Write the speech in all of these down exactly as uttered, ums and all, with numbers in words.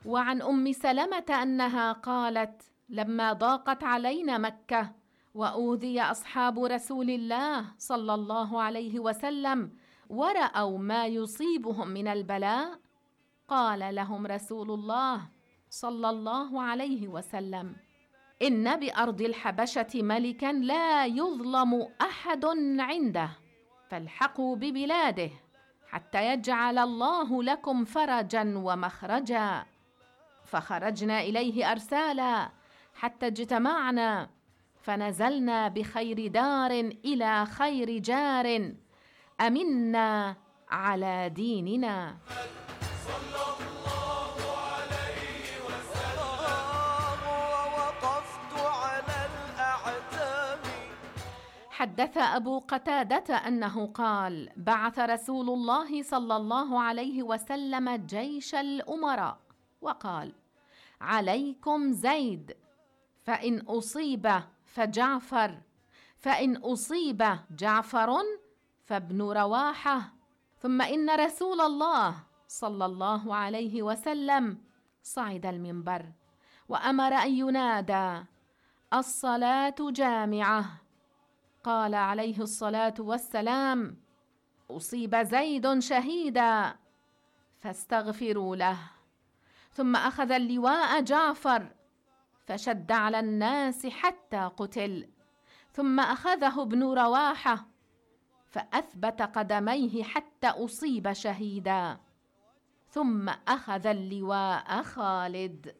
وعن أم سلمة أنها قالت: لما ضاقت علينا مكة وأوذي أصحاب رسول الله صلى الله عليه وسلم ورأوا ما يصيبهم من البلاء، قال لهم رسول الله صلى الله عليه وسلم: إن بأرض الحبشة ملكا لا يظلم أحد عنده، فالحقوا ببلاده حتى يجعل الله لكم فرجا ومخرجا. فخرجنا إليه أرسالا حتى اجتمعنا، فنزلنا بخير دار إلى خير جار، أمنا على ديننا. حدث أبو قتادة أنه قال: بعث رسول الله صلى الله عليه وسلم جيش الأمراء وقال: عليكم زيد، فإن أصيب فجعفر، فإن أصيب جعفر فابن رواحة. ثم إن رسول الله صلى الله عليه وسلم صعد المنبر وأمر أن ينادى: الصلاة جامعة. قال عليه الصلاة والسلام: أصيب زيد شهيدا فاستغفروا له. ثم أخذ اللواء جعفر فشد على الناس حتى قتل. ثم أخذه ابن رواحة فأثبت قدميه حتى أصيب شهيدا. ثم أخذ اللواء خالد.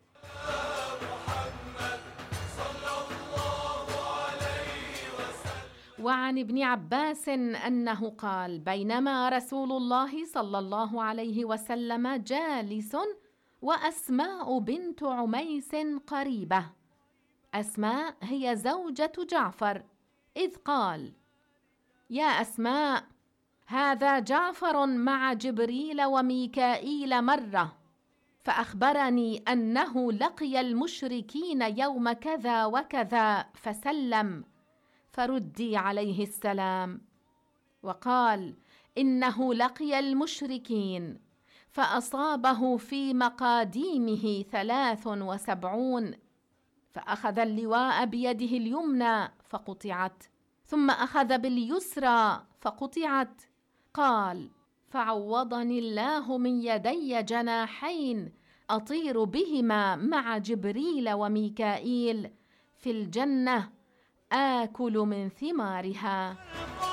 وعن ابن عباس أنه قال: بينما رسول الله صلى الله عليه وسلم جالس وأسماء بنت عميس قريبة، أسماء هي زوجة جعفر، إذ قال: يا أسماء، هذا جعفر مع جبريل وميكائيل مرة، فأخبرني أنه لقي المشركين يوم كذا وكذا فسلم، فردي عليه السلام. وقال: إنه لقي المشركين فأصابه في مقاديمه ثلاث وسبعون، فأخذ اللواء بيده اليمنى فقطعت، ثم أخذ باليسرى فقطعت. قال: فعوضني الله من يدي جناحين أطير بهما مع جبريل وميكائيل في الجنة، آكل من ثمارها.